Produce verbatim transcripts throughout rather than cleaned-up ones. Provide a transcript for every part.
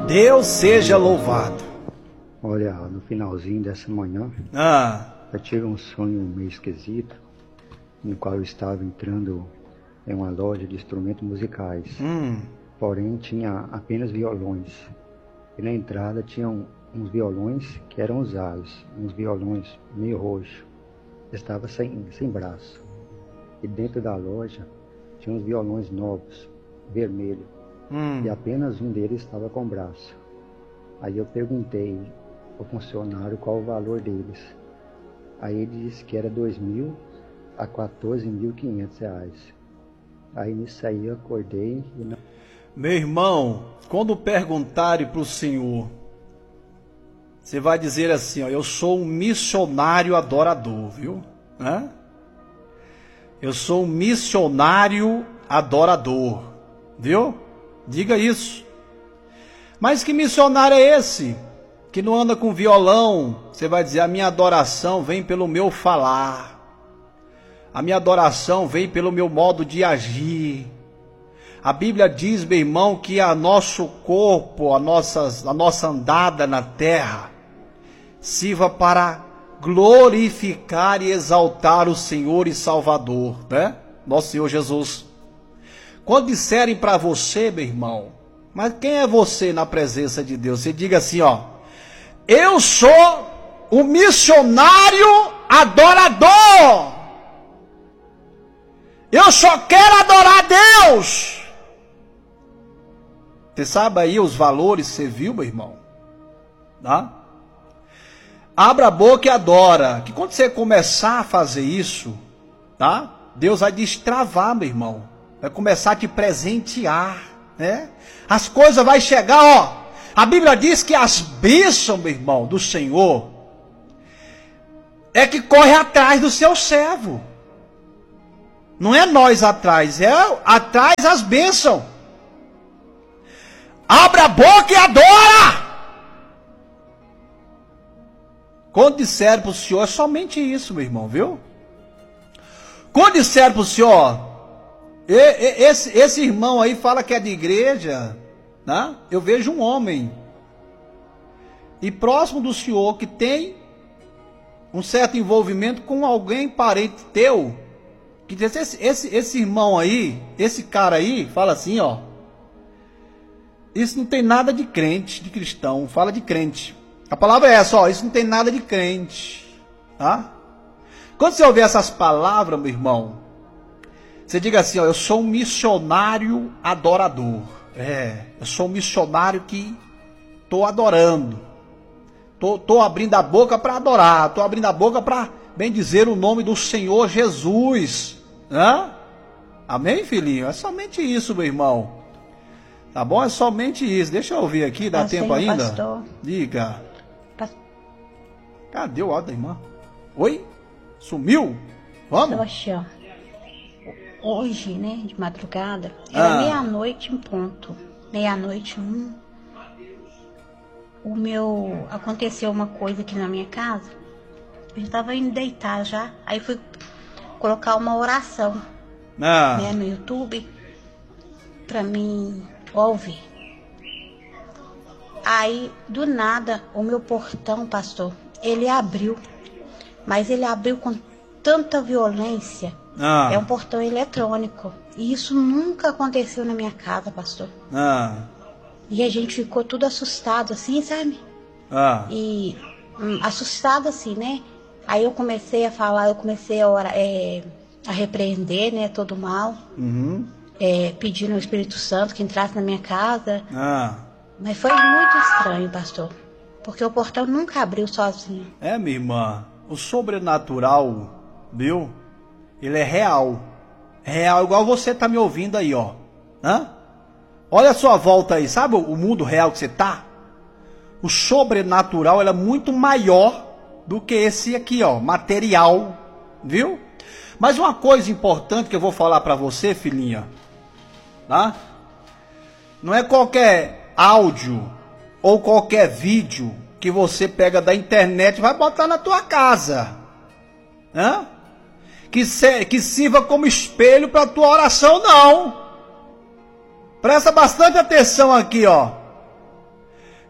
Deus seja louvado. Olha, no finalzinho dessa manhã, Ah, eu tive um sonho meio esquisito, no qual eu estava entrando em uma loja de instrumentos musicais. hum, Porém, tinha apenas violões. E na entrada tinham uns violões que eram usados, uns violões meio roxos. Estava sem, sem braço. E dentro da loja tinha uns violões novos, vermelhos. hum. E apenas um deles estava com braço. Aí eu perguntei ao funcionário qual o valor deles. Aí ele disse que era dois mil a quatorze mil e quinhentos reais. Aí nisso aí eu acordei e não... Meu irmão, quando perguntarem para o Senhor, você vai dizer assim, ó, eu sou um missionário adorador, viu? Hã? Eu sou um missionário adorador, viu? Diga isso. Mas que missionário é esse? Que não anda com violão? Você vai dizer, a minha adoração vem pelo meu falar. A minha adoração vem pelo meu modo de agir. A Bíblia diz, meu irmão, que a nosso corpo, a nossa, a nossa andada na terra, sirva para glorificar e exaltar o Senhor e Salvador, né? Nosso Senhor Jesus. Quando disserem para você, meu irmão, mas quem é você na presença de Deus? Você diga assim, ó, eu sou o missionário adorador. Eu só quero adorar a Deus. Você sabe aí os valores que você viu, meu irmão? Tá? Abra a boca e adora. Que quando você começar a fazer isso, tá? Deus vai destravar, meu irmão. Vai começar a te presentear, né? As coisas vão chegar, ó. A Bíblia diz que as bênçãos, meu irmão, do Senhor, é que corre atrás do seu servo. Não é nós atrás, é atrás as bênçãos. Abra a boca e adora. Quando disser para o Senhor, é somente isso, meu irmão, viu? Quando disser para o Senhor, esse, esse irmão aí fala que é de igreja, né? Eu vejo um homem, e próximo do Senhor, que tem um certo envolvimento com alguém parente teu, que diz, esse, esse, esse irmão aí, esse cara aí, fala assim, ó, isso não tem nada de crente, de cristão, fala de crente. A palavra é essa, ó, isso não tem nada de crente, tá? Quando você ouvir essas palavras, meu irmão, você diga assim, ó, eu sou um missionário adorador. É, eu sou um missionário que estou adorando. Tô, tô abrindo a boca para adorar, tô abrindo a boca para bendizer o nome do Senhor Jesus. Hã? Amém, filhinho? É somente isso, meu irmão. Tá bom? É somente isso. Deixa eu ouvir aqui, dá tempo ainda? Pastor. Diga. Pa- Cadê o áudio da irmã? Oi? Sumiu? Vamos? Sebastião, hoje, né, de madrugada, era Ah. meia-noite em ponto, meia-noite um, o meu, aconteceu uma coisa aqui na minha casa, eu já estava indo deitar já, aí fui colocar uma oração, Ah. né, no YouTube, pra mim ouvir. Aí, do nada, o meu portão, pastor, ele abriu, mas ele abriu com tanta violência. Ah. É um portão eletrônico. E isso nunca aconteceu na minha casa, pastor. Ah. E a gente ficou tudo assustado, assim, sabe? Ah. E hum, assustado, assim, né? Aí eu comecei a falar, eu comecei a, orar, é, a repreender, né, todo o mal. Uhum. É, pedindo ao Espírito Santo que entrasse na minha casa. Ah. Mas foi muito estranho, pastor. Porque o portão nunca abriu sozinho. É, minha irmã, o sobrenatural, viu? Ele é real. Real, igual você tá me ouvindo aí, ó. Hã? Olha a sua volta aí, sabe o mundo real que você tá? O sobrenatural, ele é muito maior do que esse aqui, ó, material, viu? Mas uma coisa importante que eu vou falar pra você, filhinha, tá? Não é qualquer áudio ou qualquer vídeo que você pega da internet e vai botar na tua casa, hã? Que, se, que sirva como espelho para a tua oração, não. Presta bastante atenção aqui, ó.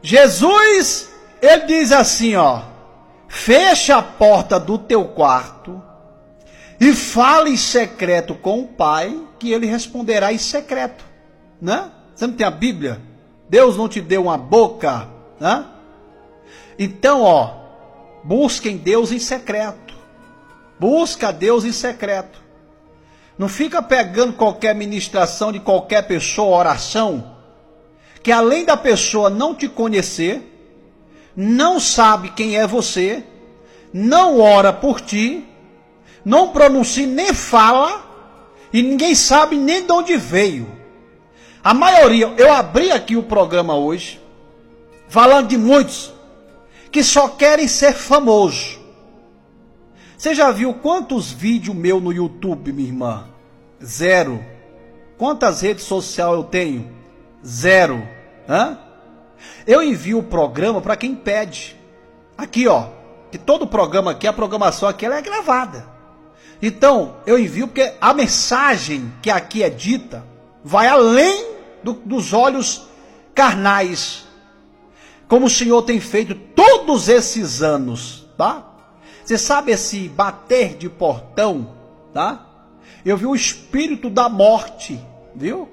Jesus, ele diz assim, ó, fecha a porta do teu quarto e fala em secreto com o Pai, que ele responderá em secreto, né? Você não tem a Bíblia? Deus não te deu uma boca, né? Então, ó, busquem Deus em secreto. Busca Deus em secreto. Não fica pegando qualquer ministração de qualquer pessoa, oração, que além da pessoa não te conhecer, não sabe quem é você, não ora por ti, não pronuncia nem fala, e ninguém sabe nem de onde veio. A maioria, eu abri aqui o programa hoje, falando de muitos que só querem ser famosos. Você já viu quantos vídeos meus no YouTube, minha irmã? Zero. Quantas redes sociais eu tenho? Zero. Hã? Eu envio o programa para quem pede. Aqui, ó. Que todo programa aqui, a programação aqui, ela é gravada. Então, eu envio porque a mensagem que aqui é dita vai além do, dos olhos carnais. Como o Senhor tem feito todos esses anos, tá? Você sabe esse bater de portão, tá? Eu vi o espírito da morte, viu?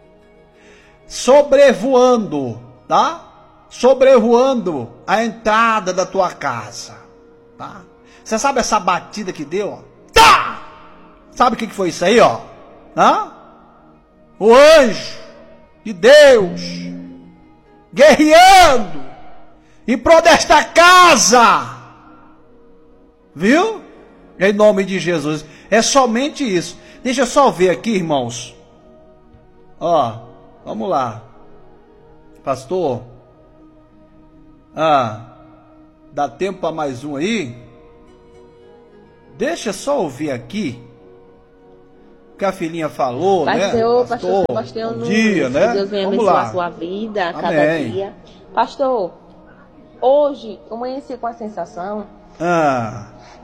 Sobrevoando, tá? Sobrevoando a entrada da tua casa, tá? Você sabe essa batida que deu, ó? Tá! Sabe o que foi isso aí, ó? Hã? O anjo de Deus guerreando em prol desta casa. Viu? Em nome de Jesus. É somente isso. Deixa eu só ver aqui, irmãos. Ó, vamos lá. Pastor. Ah, dá tempo para mais um aí? Deixa eu só ouvir aqui o que a filhinha falou, Pai né? Senhor, pastor, pastor, bom dia, né? Que Deus venha Vamos abençoar lá. a sua vida a cada Amém. dia. Pastor, hoje eu amanheci com a sensação Ah,